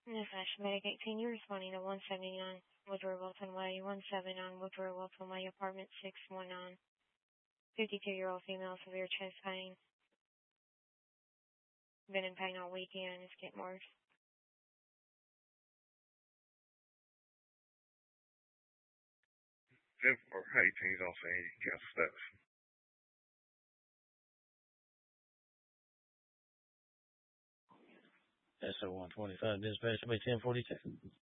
Dispatch Medic 18, you're responding to 179 Woodward Wilton Way, 179 Woodward Wilton Way, apartment 619. 52-year-old female, severe chest pain. Been in pain all weekend. It's getting worse. 10-4, 18's on Sandy, Council Steps. SO-125, dispatch, be 1042.